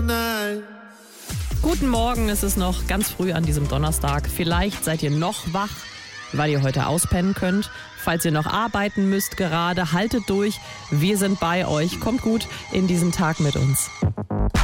Guten Morgen, es ist noch ganz früh an diesem Donnerstag. Vielleicht seid ihr noch wach, weil ihr heute auspennen könnt. Falls ihr noch arbeiten müsst gerade, haltet durch. Wir sind bei euch. Kommt gut in diesen Tag mit uns.